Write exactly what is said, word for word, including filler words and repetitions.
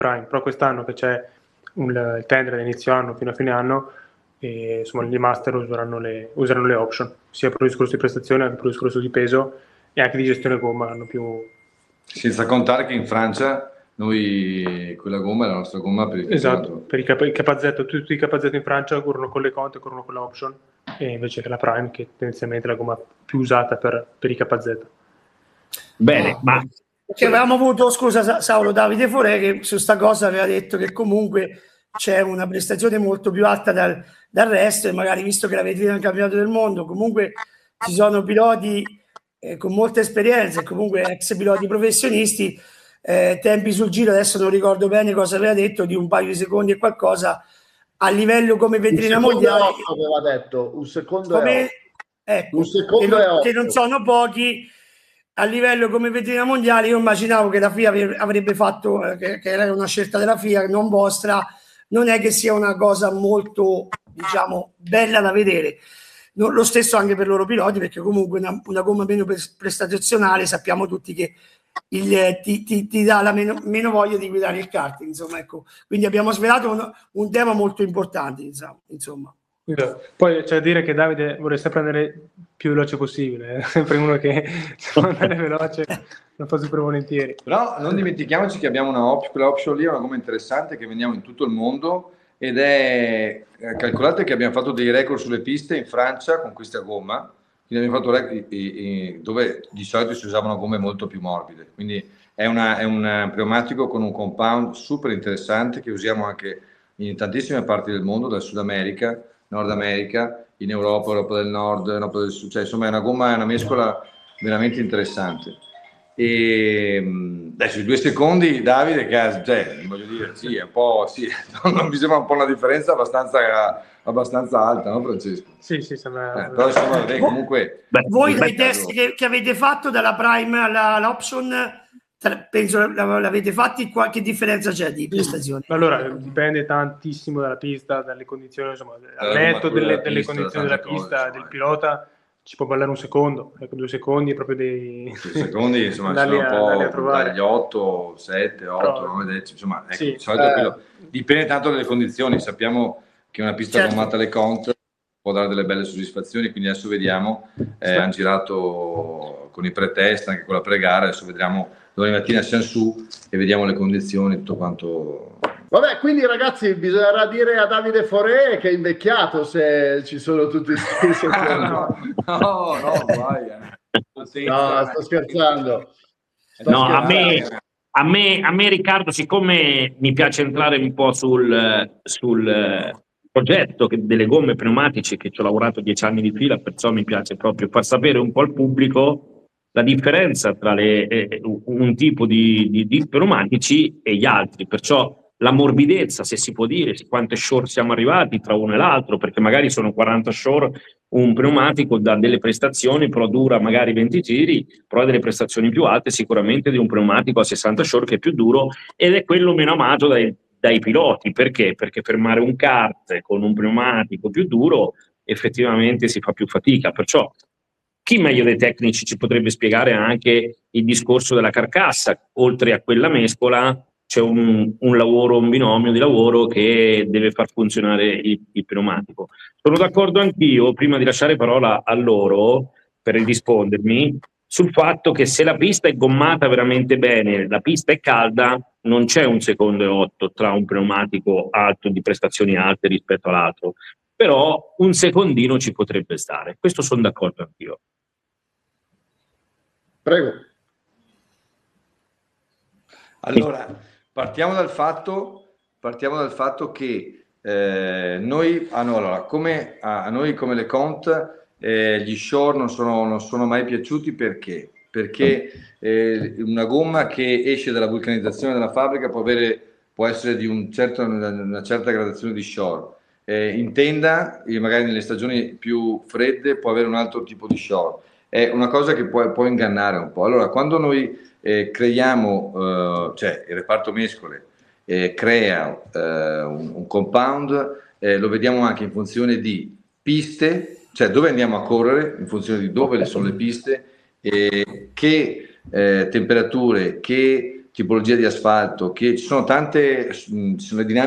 Prime, però quest'anno che c'è un, il tender da inizio anno fino a fine anno, e, insomma gli master useranno le, useranno le option, sia per il discorso di prestazione, anche per il discorso di peso e anche di gestione gomma. Hanno più... Senza contare che in Francia noi quella gomma è la nostra gomma per il esatto, per il, cap- il capazzetto, tutti i capazzetti in Francia corrono con le conte, corrono con la option, e invece che la Prime, che tendenzialmente è la gomma più usata per, per i capazzetto. Bene, ma che avevamo avuto, scusa Saulo, Davide Forè, che su sta cosa aveva detto che comunque c'è una prestazione molto più alta dal, dal resto, e magari visto che la vetrina del campionato del mondo, comunque ci sono piloti eh, con molta esperienza e comunque ex piloti professionisti, eh, tempi sul giro, adesso non ricordo bene cosa aveva detto, di un paio di secondi e qualcosa, a livello come vetrina mondiale. Aveva detto un secondo come, è ecco, un secondo che, non, è otto. che non sono pochi. A livello come vetrina mondiale io immaginavo che la F I A avrebbe fatto, che, che era una scelta della F I A, non vostra, non è che sia una cosa molto, diciamo, bella da vedere. No, lo stesso anche per i loro piloti, perché comunque una, una gomma meno prestazionale sappiamo tutti che il, ti, ti, ti dà la meno, meno voglia di guidare il karting, insomma, ecco. Quindi abbiamo svelato un, un tema molto importante, insomma. Poi c'è da dire che Davide vorrei sempre andare più veloce possibile, è sempre uno che può andare veloce, lo fa super volentieri. Però non dimentichiamoci che abbiamo una option, quella option lì è una gomma interessante che vendiamo in tutto il mondo, ed è, calcolate che abbiamo fatto dei record sulle piste in Francia con questa gomma, quindi abbiamo fatto record dove di solito si usavano gomme molto più morbide, quindi è, una, è un pneumatico con un compound super interessante che usiamo anche in tantissime parti del mondo, dal Sud America, Nord America, in Europa, Europa del Nord, Europa del Sud, cioè insomma è una gomma, è una mescola veramente interessante. E adesso i due secondi, Davide, che cioè, voglio dire, sì, è un po', sì, non mi sembra un po' una differenza abbastanza, abbastanza alta, no Francesco? Sì, sì, sembra. Eh, però insomma, beh, comunque. Beh, voi dai caso... test che, che avete fatto dalla Prime alla, all'option, penso l'avete fatti, qualche differenza c'è di prestazione? Allora, dipende tantissimo dalla pista, dalle condizioni, insomma, al netto delle, delle pista, condizioni della pista, cose, del pilota, ci può ballare un secondo, ecco, due secondi proprio dei... Due secondi, insomma, sono un po' dagli otto, sette, otto, nove, dieci, insomma, ecco, sì, di solito eh. quello, dipende tanto dalle condizioni, sappiamo che una pista certo. gommata alle Cont può dare delle belle soddisfazioni, quindi adesso vediamo, eh, hanno girato con i pre-test, anche con la pre-gara, adesso vedremo, domani mattina siamo su e vediamo le condizioni, tutto quanto... Vabbè, quindi ragazzi bisognerà dire a Davide Forè che è invecchiato se ci sono tutti questi no, no, no, vai. No, sto scherzando. Sto no, scherzando. A me, a me, a me Riccardo, siccome mi piace entrare un po' sul, sul progetto che, delle gomme pneumatiche, che ci ho lavorato dieci anni di fila, perciò mi piace proprio far sapere un po' al pubblico la differenza tra le, eh, un tipo di, di, di pneumatici e gli altri, perciò la morbidezza, se si può dire, quante shore siamo arrivati tra uno e l'altro, perché magari sono quaranta shore un pneumatico da delle prestazioni, però dura magari venti giri, però ha delle prestazioni più alte sicuramente di un pneumatico a sessanta shore che è più duro, ed è quello meno amato dai, dai piloti. Perché? Perché fermare un kart con un pneumatico più duro effettivamente si fa più fatica, perciò chi meglio dei tecnici ci potrebbe spiegare anche il discorso della carcassa, oltre a quella mescola c'è un, un lavoro, un binomio di lavoro che deve far funzionare il, il pneumatico. Sono d'accordo anch'io, prima di lasciare parola a loro per rispondermi, sul fatto che se la pista è gommata veramente bene, la pista è calda, non c'è un secondo e otto tra un pneumatico alto di prestazioni alte rispetto all'altro, però un secondino ci potrebbe stare. Questo sono d'accordo anch'io. Prego. Allora, partiamo dal fatto, partiamo dal fatto che eh, noi, ah no, allora, come, a noi come le Cont, eh, gli shore non sono, non sono mai piaciuti. Perché? Perché eh, una gomma che esce dalla vulcanizzazione della fabbrica può, avere, può essere di un certo, una certa gradazione di shore. Eh, in tenda, magari nelle stagioni più fredde, può avere un altro tipo di shore. È una cosa che può, può ingannare un po'. Allora, quando noi eh, creiamo, eh, cioè il reparto mescole eh, crea eh, un, un compound, eh, lo vediamo anche in funzione di piste, cioè dove andiamo a correre, in funzione di dove sono le piste, eh, che eh, temperature, che tipologie di asfalto, che ci sono tante, ci sono le dinamiche